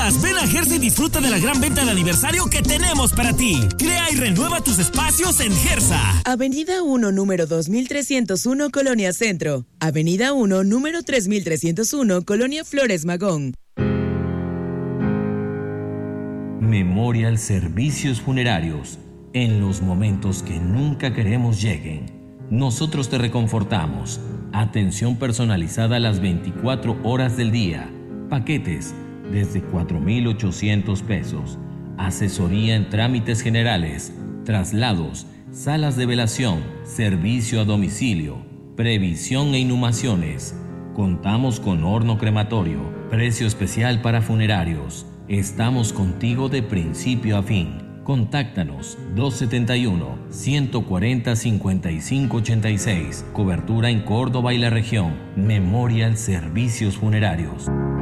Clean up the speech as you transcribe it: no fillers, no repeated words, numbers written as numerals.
dudas, ven a Gersa y disfruta de la gran venta de aniversario que tenemos para ti. Crea y renueva tus espacios en Gersa. Avenida 1, número 2301, Colonia Centro. Avenida 1, número 3301, Colonia Flores Magón. Memorial Servicios Funerarios. En los momentos que nunca queremos lleguen, nosotros te reconfortamos. Atención personalizada a las 24 horas del día. Paquetes desde 4,800 pesos. Asesoría en trámites generales, traslados, salas de velación, servicio a domicilio, previsión e inhumaciones. Contamos con horno crematorio, precio especial para funerarios. Estamos contigo de principio a fin. Contáctanos 271-140-5586. Cobertura en Córdoba y la región. Memorial Servicios Funerarios.